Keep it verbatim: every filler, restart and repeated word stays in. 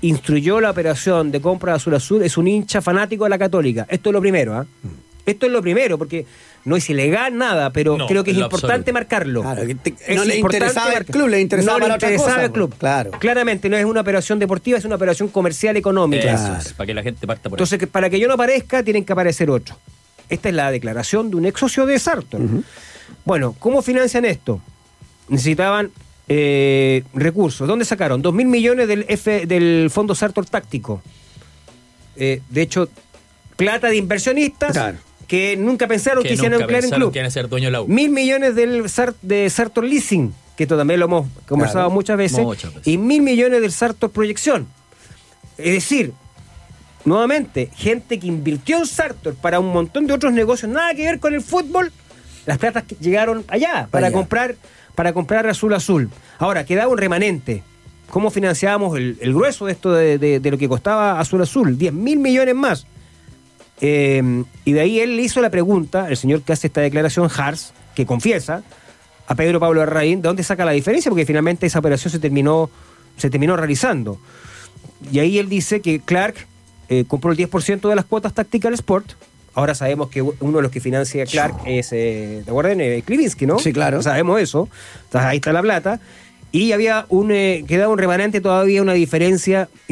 instruyó la operación de compra de Azul Azul es un hincha fanático de la Católica. Esto es lo primero, ¿eh? Mm. Esto es lo primero, porque no es ilegal nada, pero no, creo que es importante absoluto. marcarlo. Claro, que te, es no le interesaba al club, le interesaba, no para le interesaba otra cosa, al club. Claro. Claramente no es una operación deportiva, es una operación comercial económica. Eso Claro. es, para que la gente parta por Entonces, que para que yo no aparezca, tienen que aparecer otros. Esta es la declaración de un ex socio de Sartor. Uh-huh. Bueno, ¿cómo financian esto? Necesitaban eh, recursos. ¿Dónde sacaron? Dos mil millones del, F, del Fondo Sartor Táctico. Eh, de hecho, plata de inversionistas. Claro. Que nunca pensaron que, que hicieran un club. Que iban a ser dueño de la U. Mil millones del Sart, de Sartor Leasing, que esto también lo hemos conversado claro, muchas, veces, muchas veces. Y mil millones del Sartor Proyección. Es decir, nuevamente, gente que invirtió en Sartor para un montón de otros negocios, nada que ver con el fútbol, las platas que llegaron allá para allá. comprar para comprar Azul Azul. Ahora, quedaba un remanente. ¿Cómo financiábamos el, el grueso de esto de, de, de lo que costaba Azul Azul? diez mil millones más. Eh, y de ahí él le hizo la pregunta, el señor que hace esta declaración, Hars, que confiesa a Pedro Pablo Larraín, ¿de dónde saca la diferencia? Porque finalmente esa operación se terminó se terminó realizando. Y ahí él dice que Clark eh, compró el diez por ciento de las cuotas Tactical Sport. Ahora sabemos que uno de los que financia a Clark es, eh, ¿te acuerdan? Eh, Klivinsky, ¿no? Sí, claro. Sabemos eso. Entonces, ahí está la plata. Y había un eh, quedaba un remanente todavía, una diferencia